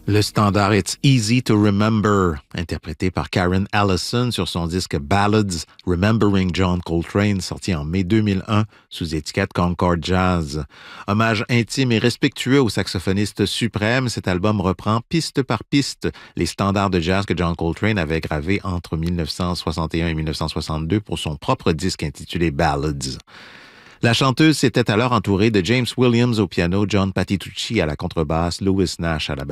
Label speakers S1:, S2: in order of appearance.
S1: Le standard It's Easy to Remember, interprété par Karen Allison sur son disque Ballads Remembering John Coltrane, sorti en mai 2001 sous étiquette Concord Jazz. Hommage intime et respectueux au saxophoniste suprême, cet album reprend piste par piste les standards de jazz que John Coltrane avait gravés entre 1961 et 1962 pour son propre disque intitulé Ballads. La chanteuse s'était alors entourée de James Williams au piano, John Patitucci à la contrebasse, Louis Nash à la